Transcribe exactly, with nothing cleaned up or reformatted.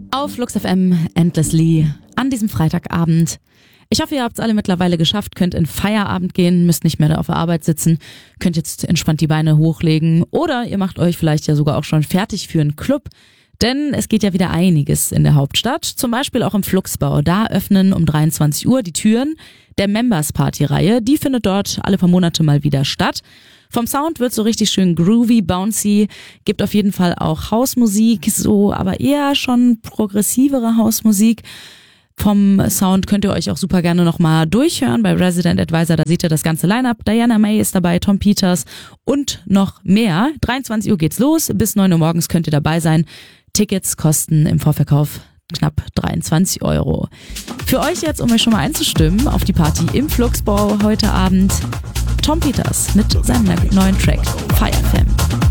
Auf Flux F M Endlessly an diesem Freitagabend. Ich hoffe, ihr habt es alle mittlerweile geschafft, könnt in Feierabend gehen, müsst nicht mehr auf der Arbeit sitzen, könnt jetzt entspannt die Beine hochlegen oder ihr macht euch vielleicht ja sogar auch schon fertig für einen Club. Denn es geht ja wieder einiges in der Hauptstadt, zum Beispiel auch im Fluxbau. Da öffnen um dreiundzwanzig Uhr die Türen der Members Party Reihe. Die findet dort alle paar Monate mal wieder statt. Vom Sound wird so richtig schön groovy, bouncy, gibt auf jeden Fall auch Hausmusik, so aber eher schon progressivere Hausmusik. Vom Sound könnt ihr euch auch super gerne nochmal durchhören bei Resident Advisor, da seht ihr das ganze Line-Up. Diana May ist dabei, Tom Peters und noch mehr. dreiundzwanzig Uhr geht's los, bis neun Uhr morgens könnt ihr dabei sein. Tickets kosten im Vorverkauf knapp dreiundzwanzig Euro. Für euch jetzt, um euch schon mal einzustimmen auf die Party im Fluxbau heute Abend, Tom Peters mit seinem neuen Track Fire Fam.